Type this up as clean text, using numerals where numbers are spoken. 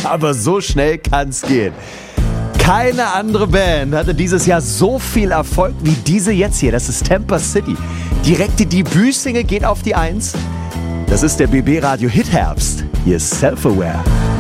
Aber so schnell kann's gehen. Keine andere Band hatte dieses Jahr so viel Erfolg wie diese jetzt hier. Das ist Tampa City. Direkte Debütsingle geht auf die 1. Das ist der BB Radio Hit Herbst. Hier ist Self-Aware.